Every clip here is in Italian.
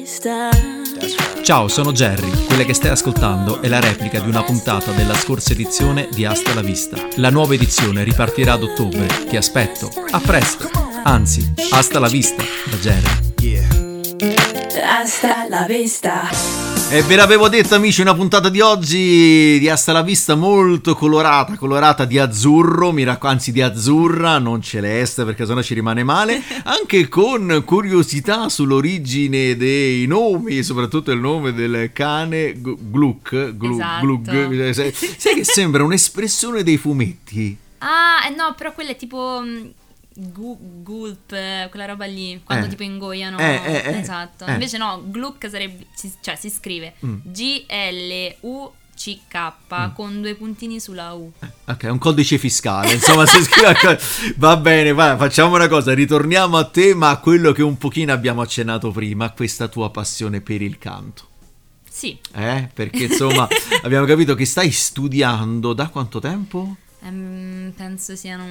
vista. Ciao, sono Jerry. Quella che stai ascoltando è la replica di una puntata della scorsa edizione di Hasta la Vista. La nuova edizione ripartirà ad ottobre. Ti aspetto. A presto. Anzi, hasta la vista da Jerry. Hasta la vista. E ve l'avevo detto, amici, una puntata di oggi di Hasta la Vista molto colorata di azzurro, anzi di azzurra, non celeste perché sennò ci rimane male, anche con curiosità sull'origine dei nomi, soprattutto il nome del cane Gluck. Esatto. Sai che sembra un'espressione dei fumetti? No, però quella è tipo gulp, quella roba lì, quando tipo ingoiano. Esatto. Invece no, Gluck sarebbe, si scrive Gluck con due puntini sulla U. Ok, un codice fiscale, insomma, si scrive. Va bene, vai, facciamo una cosa, ritorniamo a te, ma a quello che un pochino abbiamo accennato prima, questa tua passione per il canto. Sì. Perché insomma abbiamo capito che stai studiando da quanto tempo? Penso siano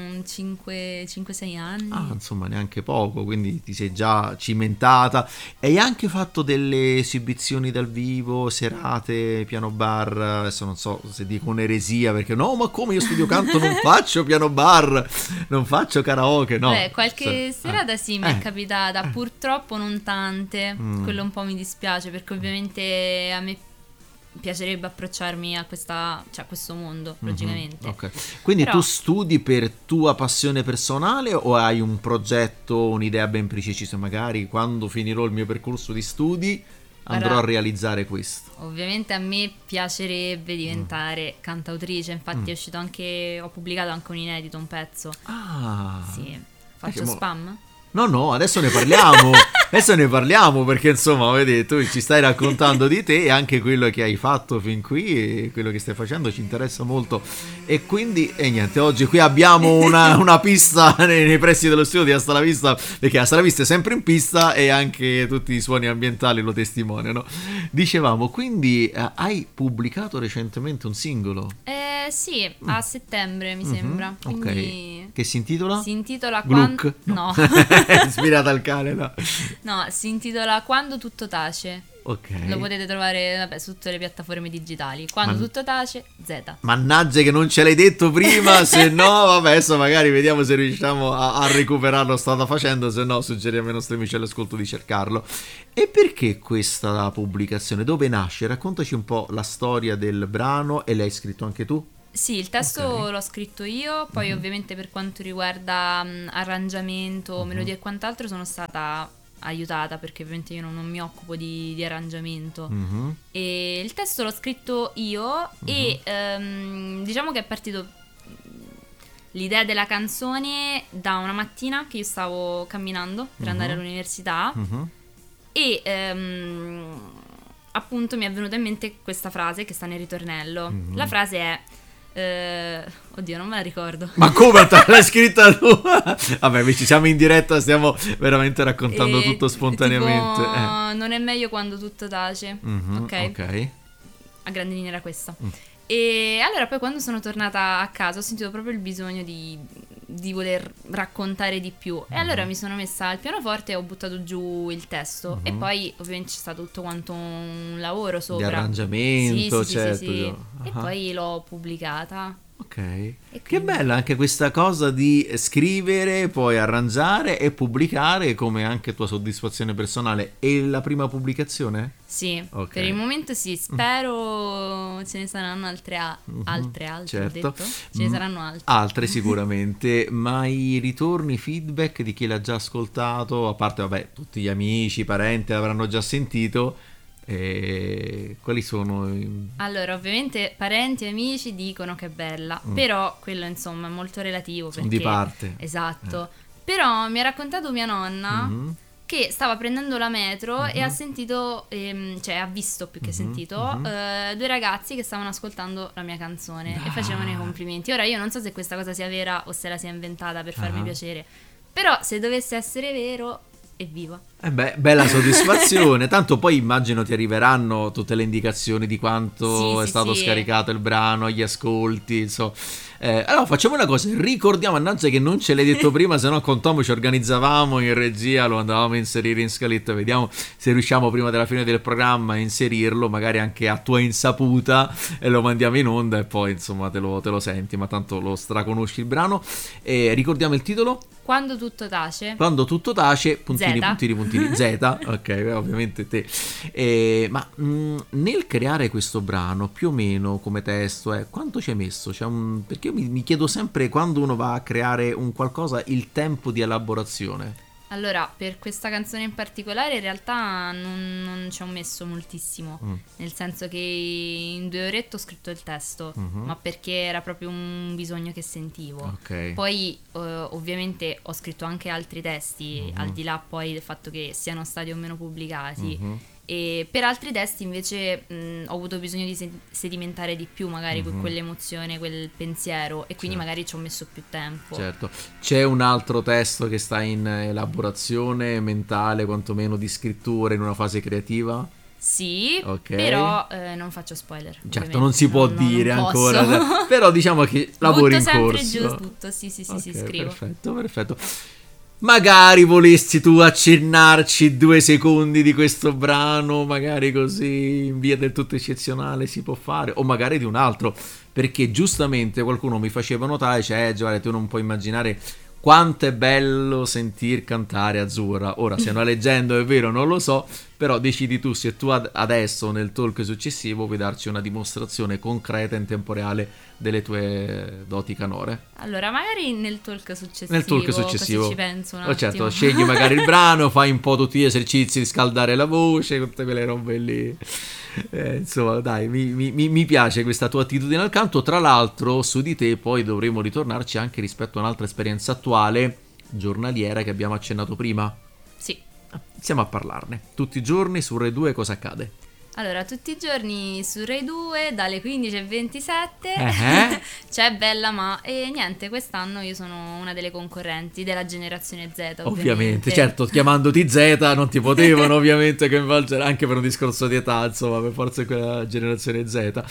5-6 anni. Insomma, neanche poco, quindi ti sei già cimentata. E hai anche fatto delle esibizioni dal vivo, serate, piano bar. Adesso non so se dico un'eresia, perché no, ma come, io studio canto, non faccio piano bar, non faccio karaoke, no. Qualche serata sì, mi è capitata, purtroppo non tante. Quello un po' mi dispiace, perché ovviamente a me piacerebbe approcciarmi a questo mondo, logicamente. Okay. Quindi Però tu studi per tua passione personale o hai un progetto, un'idea ben precisa, magari quando finirò il mio percorso di studi andrò a realizzare questo? Ovviamente a me piacerebbe diventare cantautrice, infatti ho pubblicato anche un inedito, un pezzo. Sì. Faccio spam? No, adesso ne parliamo perché insomma, vedi, tu ci stai raccontando di te e anche quello che hai fatto fin qui e quello che stai facendo ci interessa molto, e quindi niente, oggi qui abbiamo una pista nei pressi dello studio di Hasta la Vista, perché Hasta la Vista è sempre in pista e anche tutti i suoni ambientali lo testimoniano. Dicevamo, quindi hai pubblicato recentemente un singolo? Sì, a settembre mi sembra. Quindi... Ok, che si intitola? Si intitola Gluck? No. Ispirata al cane, no? No, si intitola Quando tutto tace. Ok. Lo potete trovare su tutte le piattaforme digitali. Quando tutto tace, Z. Mannaggia che non ce l'hai detto prima, se no, vabbè, adesso magari vediamo se riusciamo a recuperarlo strada facendo, se no suggeriamo ai nostri amici all'ascolto di cercarlo. E perché questa pubblicazione? Dove nasce? Raccontaci un po' la storia del brano, e l'hai scritto anche tu? Sì, il testo l'ho scritto io, poi ovviamente per quanto riguarda arrangiamento, melodia e quant'altro sono stata aiutata, perché ovviamente io non mi occupo di arrangiamento. E il testo l'ho scritto io e diciamo che è partito l'idea della canzone da una mattina che io stavo camminando per andare all'università e appunto mi è venuta in mente questa frase che sta nel ritornello. La frase è oddio, non me la ricordo. Ma come l'hai scritta tu? Vabbè, ci siamo in diretta, stiamo veramente raccontando tutto spontaneamente. Tipo, non è meglio quando tutto tace. Ok. A grandi linee era questa. E allora poi quando sono tornata a casa ho sentito proprio il bisogno di voler raccontare di più, e allora mi sono messa al pianoforte e ho buttato giù il testo, e poi ovviamente c'è stato tutto quanto un lavoro sopra di arrangiamento, sì. certo. E poi l'ho pubblicata. Ok, che bella anche questa cosa di scrivere, poi arrangiare e pubblicare come anche tua soddisfazione personale. E la prima pubblicazione? Sì, okay. Per il momento sì, spero ce ne saranno altre, certo. Ho detto. Ce ne saranno altre sicuramente. Ma i ritorni, feedback di chi l'ha già ascoltato, a parte vabbè tutti gli amici, i parenti avranno già sentito, quali sono? Allora, ovviamente parenti e amici dicono che è bella, però quello insomma è molto relativo, perché di parte. Esatto. Però mi ha raccontato mia nonna che stava prendendo la metro e ha sentito, ha visto più che sentito, due ragazzi che stavano ascoltando la mia canzone e facevano i complimenti. Ora io non so se questa cosa sia vera o se la sia inventata per farmi piacere, però se dovesse essere vero, evviva. Bella soddisfazione. Tanto poi immagino ti arriveranno tutte le indicazioni di quanto è stato scaricato il brano, gli ascolti, insomma. Allora facciamo una cosa, ricordiamo, annanzi che non ce l'hai detto prima, se no con Tom ci organizzavamo in regia, lo andavamo a inserire in scaletta, vediamo se riusciamo prima della fine del programma a inserirlo, magari anche a tua insaputa, e lo mandiamo in onda e poi insomma te lo senti, ma tanto lo straconosci il brano. Ricordiamo il titolo? Quando tutto tace. Quando tutto tace, puntini, Z. puntini, Z, ok, ovviamente te. Ma nel creare questo brano, più o meno come testo, quanto ci hai messo? Perché io mi chiedo sempre, quando uno va a creare un qualcosa, il tempo di elaborazione. Allora, per questa canzone in particolare in realtà non ci ho messo moltissimo, nel senso che in 2 orette ho scritto il testo, ma perché era proprio un bisogno che sentivo. Okay. Poi ovviamente ho scritto anche altri testi, al di là poi del fatto che siano stati o meno pubblicati. E per altri testi invece ho avuto bisogno di sedimentare di più magari quell'emozione, quel pensiero, e quindi magari ci ho messo più tempo. Certo. C'è un altro testo che sta in elaborazione mentale, quantomeno di scrittura, in una fase creativa? Sì, okay. Però non faccio spoiler. Certo, ovviamente. non si può dire non ancora, però diciamo che lavori in corso. Butto sempre giù tutto, sì, scrivo. Perfetto. Magari volessi tu accennarci 2 secondi di questo brano, magari così in via del tutto eccezionale si può fare, o magari di un altro, perché giustamente qualcuno mi faceva notare, Giovanni, tu non puoi immaginare quanto è bello sentir cantare Azzurra. Ora, se è una leggenda è vero, non lo so, però decidi tu se tu adesso nel talk successivo vuoi darci una dimostrazione concreta in tempo reale delle tue doti canore. Allora, magari nel talk successivo. Così ci penso un attimo. Certo, scegli magari il brano, fai un po' tutti gli esercizi di scaldare la voce, tutte quelle robe lì. Insomma, dai, mi piace questa tua attitudine al canto. Tra l'altro, su di te poi dovremo ritornarci anche rispetto a un'altra esperienza attuale, giornaliera, che abbiamo accennato prima. Sì. Iniziamo a parlarne. Tutti i giorni su Rai 2 cosa accade? Allora, tutti i giorni su Rai 2 dalle 15:27 c'è Bella Ma, e niente, quest'anno io sono una delle concorrenti della generazione Z, ovviamente. Certo, chiamandoti Z non ti potevano ovviamente coinvolgere, anche per un discorso di età, insomma, per forza di quella generazione Z.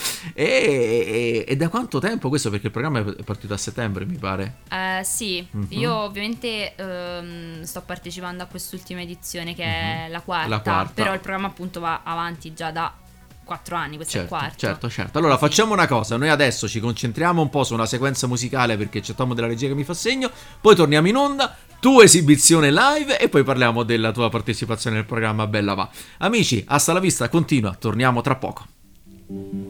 E da quanto tempo questo? Perché il programma è partito a settembre, mi pare. Sì, io ovviamente sto partecipando a quest'ultima edizione che è la quarta, però il programma appunto va avanti già da 4 anni, questo è il quarto. Certo. Allora facciamo una cosa, noi adesso ci concentriamo un po' su una sequenza musicale perché c'è Tom della regia che mi fa segno, poi torniamo in onda, tua esibizione live e poi parliamo della tua partecipazione nel programma Bella Va. Amici, hasta la vista, continua, torniamo tra poco.